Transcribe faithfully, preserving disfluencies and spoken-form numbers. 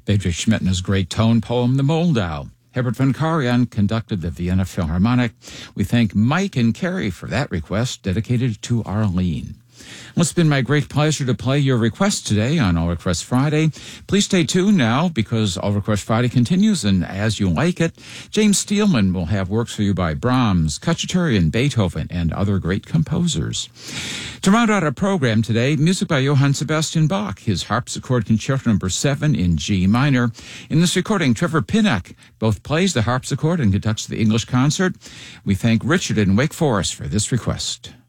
Bedřich Schmidt and his great tone poem, The Moldau. Herbert von Karajan conducted the Vienna Philharmonic. We thank Mike and Carrie for that request, dedicated to Arlene. Well, it's been my great pleasure to play your requests today on All Request Friday. Please stay tuned now because All Request Friday continues, and as you like it, James Steelman will have works for you by Brahms, Khachaturian, Beethoven, and other great composers. To round out our program today, music by Johann Sebastian Bach, his Harpsichord Concerto Number seven in G minor. In this recording, Trevor Pinnock both plays the harpsichord and conducts the English concert. We thank Richard in Wake Forest for this request.